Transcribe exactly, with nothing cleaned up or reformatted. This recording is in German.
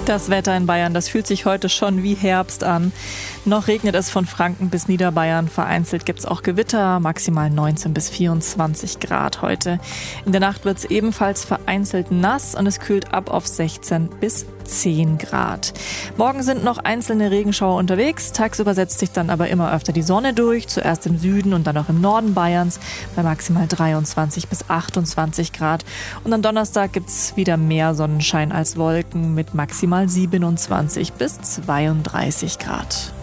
Das Wetter in Bayern, das fühlt sich heute schon wie Herbst an. Noch regnet es von Franken bis Niederbayern. Vereinzelt gibt es auch Gewitter, maximal neunzehn bis vierundzwanzig Grad heute. In der Nacht wird es ebenfalls vereinzelt nass und es kühlt ab auf sechzehn bis zehn Grad. Morgen sind noch einzelne Regenschauer unterwegs. Tagsüber setzt sich dann aber immer öfter die Sonne durch. Zuerst im Süden und dann auch im Norden Bayerns bei maximal dreiundzwanzig bis achtundzwanzig Grad. Und am Donnerstag gibt es wieder mehr Sonnenschein als Wolken mit maximal siebenundzwanzig bis zweiunddreißig Grad.